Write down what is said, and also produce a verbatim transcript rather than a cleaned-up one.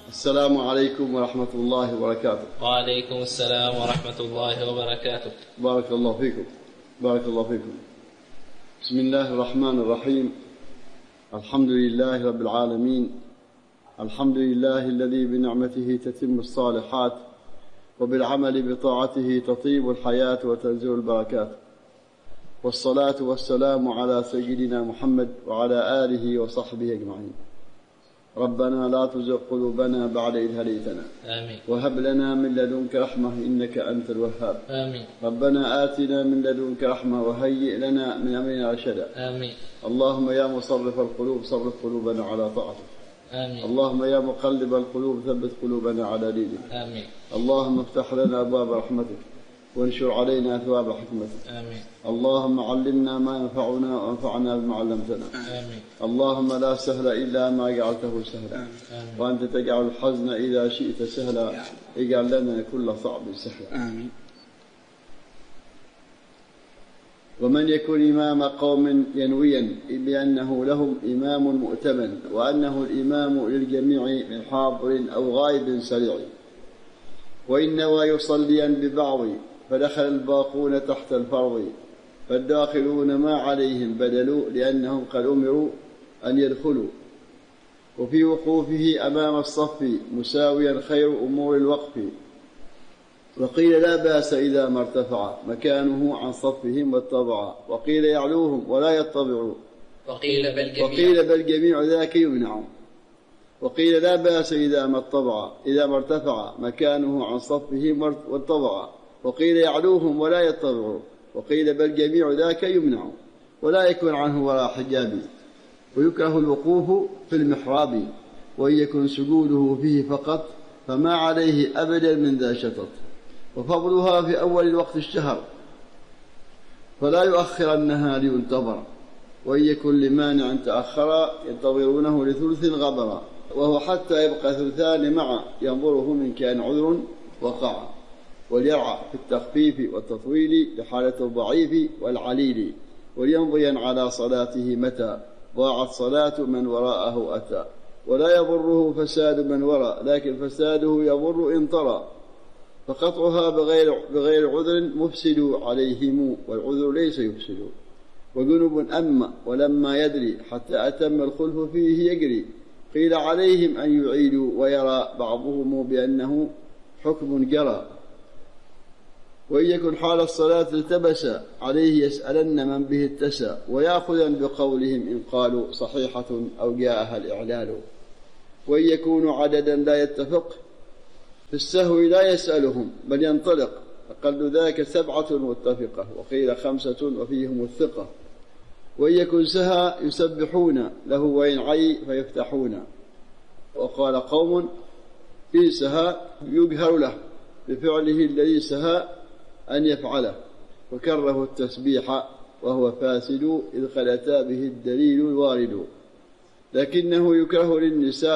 السلام عليكم ورحمة الله وبركاته. وعليكم السلام ورحمة الله وبركاته. بارك الله فيكم. بارك الله فيكم. بسم الله الرحمن الرحيم. الحمد لله رب العالمين. الحمد لله الذي بنعمته تتم الصالحات وبالعمل بطاعته تطيب الحياة وتنزل البركات، والصلاة والسلام على سيدنا محمد وعلى آله وصحبه أجمعين. ربنا لا تزغ قلوبنا بعد إذ هديتنا، آمين. وهب لنا من لدنك رحمة إنك أنت الوهاب، آمين. ربنا آتنا من لدنك رحمة وهيئ لنا من أمرنا رشدا، آمين. اللهم يا مصرف القلوب صرف قلوبنا على طاعتك، آمين. اللهم يا مقلب القلوب ثبت قلوبنا على دينك، آمين. اللهم افتح لنا أبواب رحمتك وانشر علينا ثواب حكمتك، آمين. اللهم علمنا ما ينفعنا وانفعنا بما علمتنا، آمين. اللهم لا سهل إلا ما جعلته سهلا، آمين. وأنت تجعل الحزن إذا شئت سهلا، اجعل لنا كل صعب سهلا. آمين. ومن يكن إمام قوم ينويا بأنه لهم إمام مؤتمن، وأنه الإمام للجميع من حاضر أو غائب سريع، وإن نوى يصليا ببعض فدخل الباقون تحت الفرض، فالداخلون ما عليهم بدلوا لأنهم قد أمروا أن يدخلوا، وفي وقوفه أمام الصف مساويا خير أمور الوقف، وقيل لا بأس إذا ما ارتفع مكانه عن صفهم واتبع، وقيل يعلوهم ولا يتبعوا، وقيل بل جميع وقيل بل جميع ذاك يمنع، وقيل لا بأس إذا ما اتبع إذا ما ارتفع مكانه عن صفهم واتبع، وقيل يعلوهم ولا يتبعوا، وقيل بل جميع ذاك يمنع ولا يكون عنه ولا حجاب، ويكره الوقوف في المحراب، وإن يكن سجوده فيه فقط فما عليه أبدا من ذا شطط، وفضلها في أول الوقت الشهر فلا يؤخرنها لينتظر، وإن يكن لمانع تأخر ينتظرونه لثلث غبرا، وهو حتى يبقى ثلثان معا ينظره من كان عذر وقع، وليرعى في التخفيف والتطويل لحالة الضعيف والعليل، وليمضيا على صلاته متى ضاعت صلاة من وراءه أتى، ولا يضره فساد من وراء لكن فساده يضر إن طرى، فقطعها بغير, بغير عذر مفسد عليهم، والعذر ليس يفسد، وجنب أما ولما يدري حتى أتم الخلف فيه يجري، قيل عليهم أن يعيدوا، ويرى بعضهم بأنه حكم جرى، وإن يكن حال الصلاة التبس عليه يسألن من به اتسى، ويأخذا بقولهم إن قالوا صحيحة أو جاءها الإعلال، وإن يكون عددا لا يتفق في السهو لا يسألهم بل ينطلق، أقل ذاك سبعة متفقة، وقيل خمسة وفيهم الثقة، وإن يكن سها يسبحون له وإن عي فيفتحون، وقال قوم إن سها يجهر له بفعله الذي سها أن يفعله، وكره التسبيح وهو فاسد إذ قد أتى به الدليل الوارد، لكنه يكره للنساء